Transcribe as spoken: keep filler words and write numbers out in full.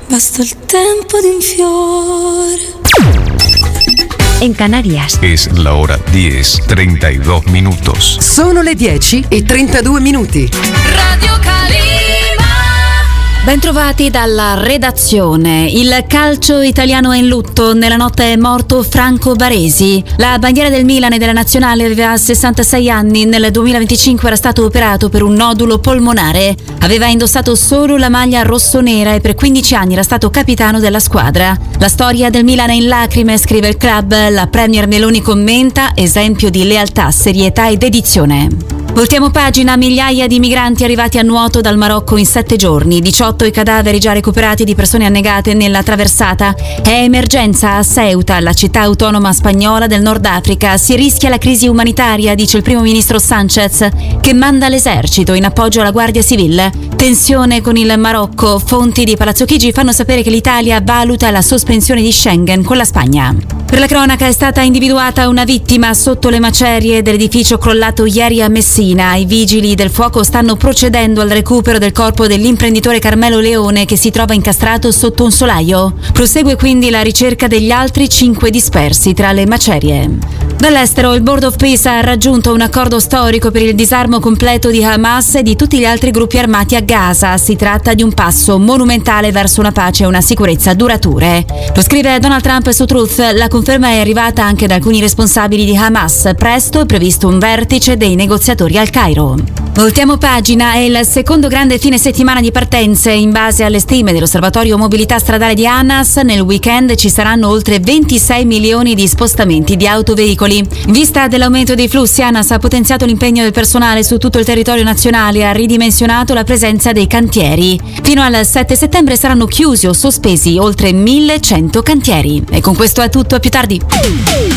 Basta el tempo de un fiore. En Canarias es la hora diez, treinta y dos minutos. Sono le dieci e trentadue minuti. Radio Calima. Bentrovati dalla redazione. Il calcio italiano è in lutto. Nella notte è morto Franco Baresi. La bandiera del Milan e della nazionale aveva sessantasei anni. Nel duemilaventicinque era stato operato per un nodulo polmonare. Aveva indossato solo la maglia rossonera e per quindici anni era stato capitano della squadra. La storia del Milan è in lacrime, scrive il club. La Premier Meloni commenta: esempio di lealtà, serietà e dedizione. Voltiamo pagina. Migliaia di migranti arrivati a nuoto dal Marocco in sette giorni, diciotto i cadaveri già recuperati di persone annegate nella traversata. È emergenza a Ceuta, la città autonoma spagnola del Nord Africa. Si rischia la crisi umanitaria, dice il primo ministro Sanchez, che manda l'esercito in appoggio alla Guardia Civile. Tensione con il Marocco. Fonti di Palazzo Chigi fanno sapere che l'Italia valuta la sospensione di Schengen con la Spagna. Per la cronaca è stata individuata una vittima sotto le macerie dell'edificio crollato ieri a Messina. I vigili del fuoco stanno procedendo al recupero del corpo dell'imprenditore Carmelo Leone, che si trova incastrato sotto un solaio. Prosegue quindi la ricerca degli altri cinque dispersi tra le macerie. Dall'estero, il Board of Peace ha raggiunto un accordo storico per il disarmo completo di Hamas e di tutti gli altri gruppi armati a Gaza. Si tratta di un passo monumentale verso una pace e una sicurezza durature. Lo scrive Donald Trump su Truth. La conferma è arrivata anche da alcuni responsabili di Hamas. Presto è previsto un vertice dei negoziatori al Cairo. Voltiamo pagina. È il secondo grande fine settimana di partenze. In base alle stime dell'Osservatorio Mobilità Stradale di ANAS, nel weekend ci saranno oltre ventisei milioni di spostamenti di autoveicoli. In vista dell'aumento dei flussi, ANAS ha potenziato l'impegno del personale su tutto il territorio nazionale e ha ridimensionato la presenza dei cantieri. Fino al sette settembre saranno chiusi o sospesi oltre millecento cantieri. E con questo è tutto, a più tardi.